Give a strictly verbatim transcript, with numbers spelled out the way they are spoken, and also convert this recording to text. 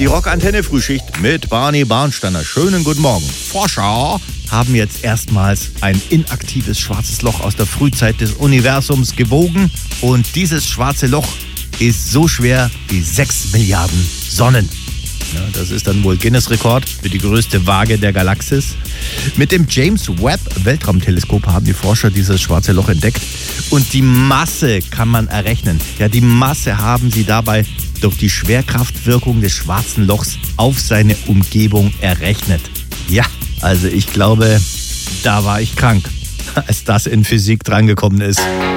Rock-Antenne-Frühschicht mit Barney Barnsteiner. Schönen guten Morgen. Forscher haben jetzt erstmals ein inaktives schwarzes Loch aus der Frühzeit des Universums gewogen. Und dieses schwarze Loch ist so schwer wie sechs Milliarden Sonnen. Ja, das ist dann wohl Guinness-Rekord für die größte Waage der Galaxis. Mit dem James Webb Weltraumteleskop haben die Forscher dieses schwarze Loch entdeckt. Und die Masse kann man errechnen. Ja, die Masse haben sie dabei durch die Schwerkraftwirkung des schwarzen Lochs auf seine Umgebung errechnet. Ja, also ich glaube, da war ich krank, als das in Physik drangekommen ist.